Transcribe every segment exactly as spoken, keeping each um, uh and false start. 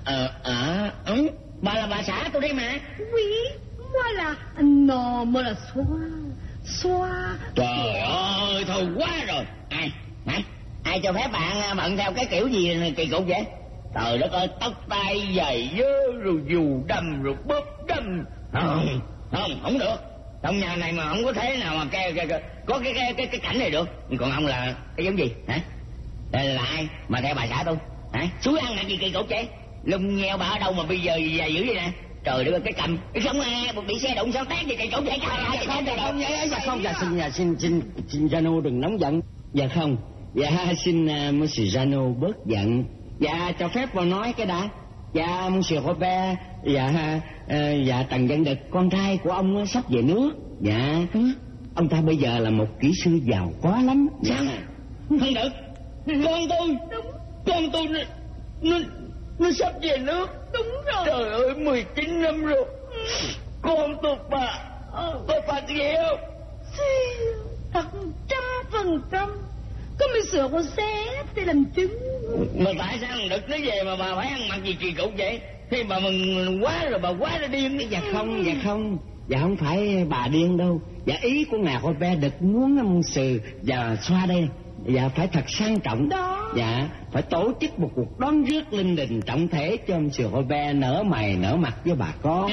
ờ ờ ừ. Bà là bà xã tôi đây mà. Oui, moi là non, moi là xoa xoa. Trời ơi, thôi quá rồi. Ai hả? Ai cho phép bạn bận theo cái kiểu gì kỳ cục vậy? Trời đất ơi, tóc tai giày dơ rồi dù đầm rồi bóp đầm. Không, không, không được. Trong nhà này mà không có thế nào mà cái, cái, cái, có cái cái cái cái cảnh này được. Còn ông là cái giống gì hả? Đây là ai mà theo bà xã tôi hả? Suối ăn là gì kỳ cục vậy? Lung nheo bà ở đâu mà bây giờ dài dữ vậy nè? Trời đất ơi, cái cầm cái sống à, bị xe đụng sao tát gì kỳ cục vậy? Không, không, không, dạ không, dạ xin, dạ xin, xin, xin Giano đừng nóng giận. Dạ không, dạ xin uh, Monsieur Giano bớt giận. Dạ cho phép vào nói cái đã. Dạ Monsieur Robert, dạ uh, dạ Trần Văn Đực, con trai của ông sắp về nước. Dạ ừ. Ông ta bây giờ là một kỹ sư giàu có lắm. Sao? Dạ. Không được. Con tôi đúng. Con tôi nó, nó nó sắp về nước. Đúng rồi. Trời ơi, mười chín năm rồi. Ừ. Con tôi bà có phạt gì không? Thật trăm phần trăm. Có mình sửa con xe để làm chứng. Mà tại sao thằng Đực nó về mà bà phải ăn mặc gì kỳ cục vậy? Khi bà mừng quá rồi bà quá ra điên. Dạ không, dạ không. Dạ không phải bà điên đâu. Dạ ý của ngài Robert Đực muốn ông Sừ và xoa đây. Dạ phải thật sang trọng đó. Dạ phải tổ chức một cuộc đón rước linh đình trọng thể cho ông Sừ Robert nở mày nở mặt với bà con.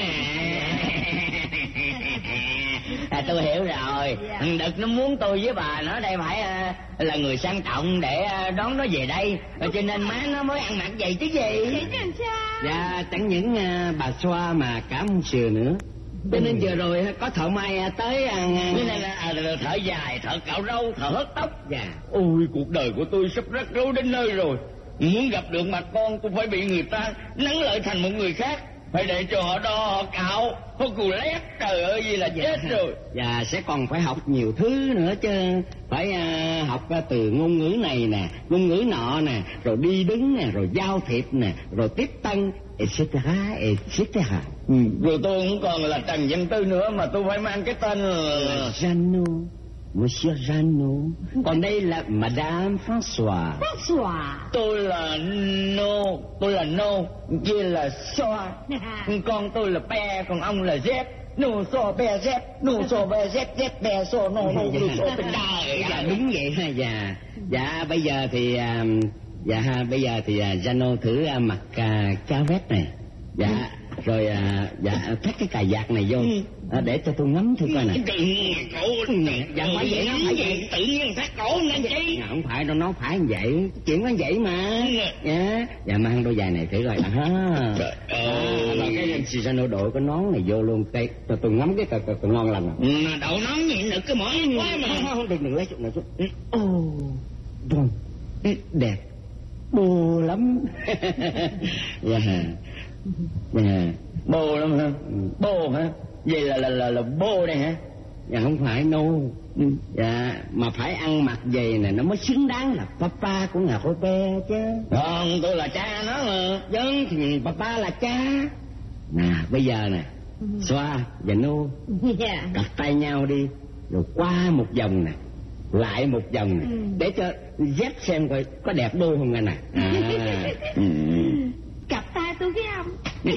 À, tôi hiểu rồi. Dạ. Đực nó muốn tôi với bà nó đây phải uh, là người sang trọng để uh, đón nó về đây. Rồi cho nên má nó mới ăn mặc vậy chứ gì. Vậy làm sao? Dạ chẳng những uh, bà xoa mà cả ông Sừ nữa. Cho nên vừa rồi có thợ may tới ăn. Cái này là à, thợ dài, thợ cạo râu, thợ hớt tóc. Dạ. Ôi cuộc đời của tôi sắp rắc rối đến nơi rồi. Muốn gặp được mặt con tôi phải bị người ta nắng lợi thành một người khác. Phải để cho họ đo, họ cạo, họ cù lét. Trời ơi gì là dạ. Chết rồi. Dạ sẽ còn phải học nhiều thứ nữa chứ. Phải uh, học uh, từ ngôn ngữ này nè, ngôn ngữ nọ nè, rồi đi đứng nè, rồi giao thiệp nè, rồi tiếp tân, et cetera, et cetera. Ừ. Rồi tôi cũng còn là Trần Văn Tư nữa mà tôi phải mang cái tên là Giano, Monsieur Giano. Còn đây là Madame François. François. Tôi là No, tôi là No, kia là Xoa. Con tôi là Pe, còn ông là Z. No so be Z, no so be Z, Z be so no no no so tình đời. Dạ đúng vậy ha. Dạ dạ bây giờ thì dạ bây giờ thì Giano thử mặc cá vest này. Dạ rồi à, dạ thắt cái cà vạt này vô à, để cho tôi ngắm thử coi nè. Tự nhiên cổ. Dạ phải vậy nó phải vậy. Tự nhiên thắt cổ nên chi. Dạ, không phải đâu, nó phải như vậy, chuyện nó vậy mà. Dạ dạ mang đôi giày này thử coi. À, trời ơi. À, cái Giano đội cái nón này vô luôn cái cho tôi ngắm cái cà cà ngon lành. Đậu nón gì được cái mỏ quá mà. Không không đừng đừng lấy chút này chút. Ô đúng đẹp bồ lắm. Dạ dạ bồ lắm hả? Bồ hả? Vậy là là là, là bồ đây hả? Dạ không phải no. Ừ. Dạ mà phải ăn mặc vậy nè nó mới xứng đáng là papa của ngài Robert chứ. Không, tôi là cha nó mà. Vâng thì papa là cha. Nè bây giờ nè Xoa và No dạ. cặp tay nhau đi rồi qua một vòng nè lại một vòng nè. Ừ. Để cho dép xem coi có đẹp đôi không nghe nè. À. Ừ. Cặp tay tôi với ông.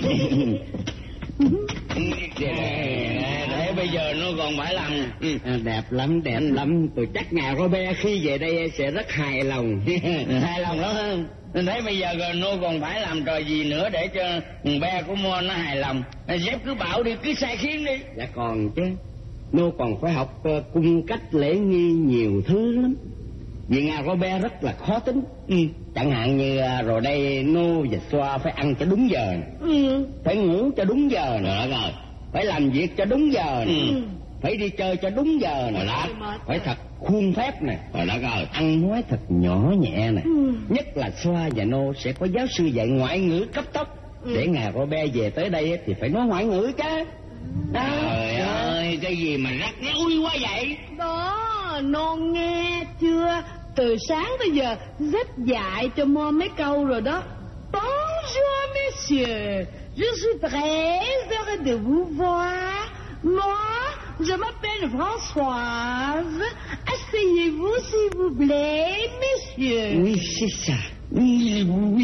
Thế bây giờ nó còn phải làm. À, đẹp lắm đẹp ừ. lắm. Tôi chắc ngài Robert khi về đây sẽ rất hài lòng. Hài lòng đó hơn. Thế bây giờ rồi nó còn phải làm trò gì nữa để cho be của Mo nó hài lòng? Dép cứ bảo đi, cứ sai khiến đi. Dạ còn chứ. Nó còn phải học uh, cung cách lễ nghi nhiều thứ lắm. Vì ngài Robert rất là khó tính. Ừ. Chẳng hạn như uh, rồi đây No và Xoa phải ăn cho đúng giờ nè. Ừ. Phải ngủ cho đúng giờ nữa rồi. Phải làm việc cho đúng giờ nè. Ừ. Phải đi chơi cho đúng giờ nè. Đó. Phải thật khuôn phép nè. Rồi đó rồi. Ăn nói thật nhỏ nhẹ nè. Ừ. Nhất là Xoa và No sẽ có giáo sư dạy ngoại ngữ cấp tốc. Ừ. Để ngài Robert về tới đây thì phải nói ngoại ngữ chứ. Đó. Trời ơi, cái gì mà rắc rối quá vậy? Đó, non nghe chưa? Từ sáng tới giờ rất dạy cho Mo mấy câu rồi đó. Bonjour messieurs, je suis très heureux de vous voir. Moi, je m'appelle Françoise. Asseyez-vous s'il vous plaît, messieurs. Oui, c'est ça. Oui, oui.